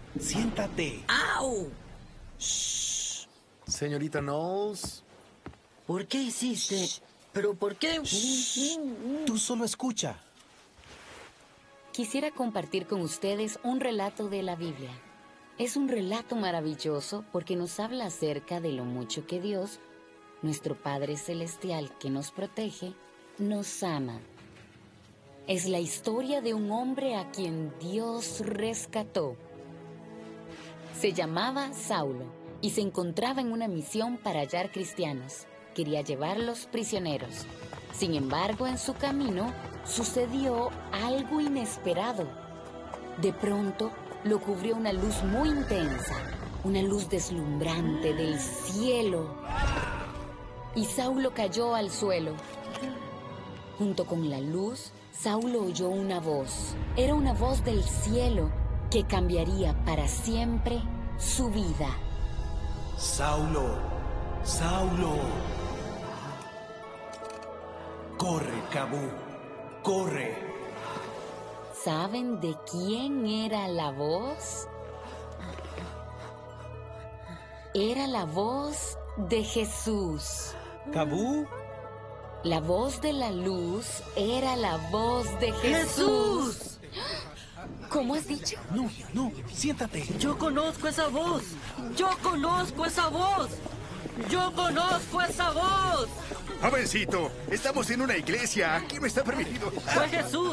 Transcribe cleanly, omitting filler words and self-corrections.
Siéntate. ¡Au! Señorita Knowles. ¿Por qué hiciste? ¿Pero por qué? Tú solo escucha. Quisiera compartir con ustedes un relato de la Biblia. Es un relato maravilloso porque nos habla acerca de lo mucho que Dios, nuestro Padre Celestial que nos protege, nos ama. Es la historia de un hombre a quien Dios rescató. Se llamaba Saulo y se encontraba en una misión para hallar cristianos. Quería llevarlos prisioneros. Sin embargo, en su camino sucedió algo inesperado. De pronto, lo cubrió una luz muy intensa, una luz deslumbrante del cielo. Y Saulo cayó al suelo. Junto con la luz, Saulo oyó una voz. Era una voz del cielo que cambiaría para siempre su vida. Saulo, Saulo. Corre, Kabú, corre. ¿Saben de quién era la voz? Era la voz de Jesús. ¿Kabú? La voz de la luz era la voz de Jesús. ¿Cómo has dicho? No, siéntate. Yo conozco esa voz. Yo conozco esa voz. Yo conozco esa voz. Jovencito, estamos en una iglesia. Aquí no está permitido. Fue Jesús.